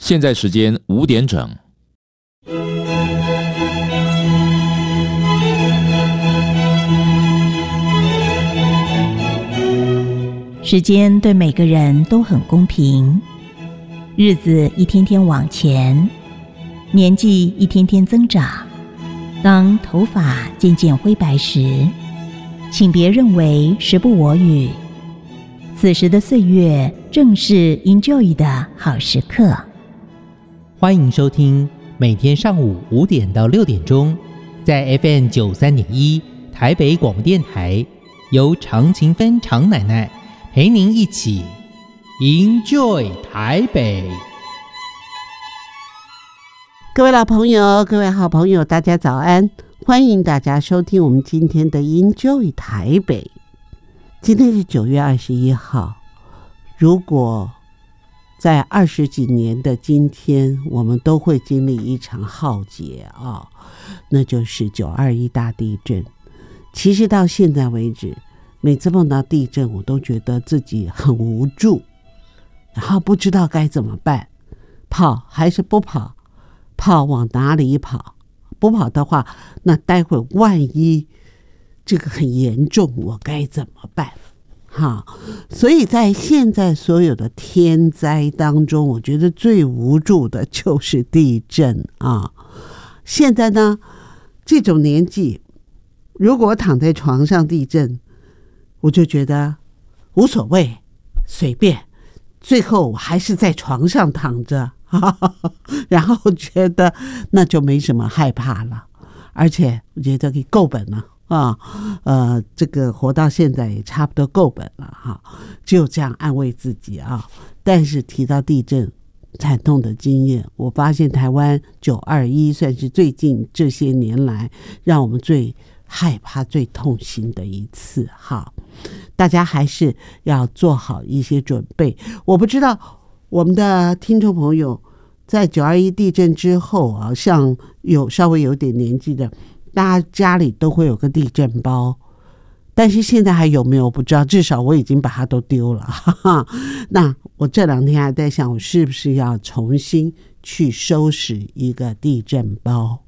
现在时间5点整。 时间对每个人都很公平，日子一天天往前，年纪一天天增长。当头发渐渐灰白时，请别认为时不我与，此时的岁月正是 enjoy 的好时刻。 欢迎收听每天上午5点到6点钟，在 FM 93.1台北广播电台，由常勤芬常奶奶陪您一起 enjoy 台北。 各位老朋友，各位好朋友，大家早安，欢迎大家收听我们今天的 enjoy 台北。今天是9月21号，如果在20几年的今天，我们都会经历一场浩劫啊，那就是921大地震。其实到现在为止，每次碰到地震，我都觉得自己很无助，然后不知道该怎么办，跑还是不跑，跑往哪里跑，不跑的话，那待会万一这个很严重，我该怎么办？所以在现在所有的天灾当中，我觉得最无助的就是地震啊。现在呢，这种年纪，如果躺在床上地震，我就觉得无所谓，随便，最后我还是在床上躺着，然后觉得那就没什么害怕了，而且我觉得够本了。这个活到现在也差不多够本了哈，就这样安慰自己啊。但是提到地震惨痛的经验，我发现台湾921算是最近这些年来让我们最害怕、最痛心的一次哈。大家还是要做好一些准备。我不知道我们的听众朋友在921地震之后啊，像稍微有点年纪的，大家家里都会有个地震包，但是现在还有没有不知道，至少我已经把它都丢了。那我这2天还在想，我是不是要重新去收拾一个地震包。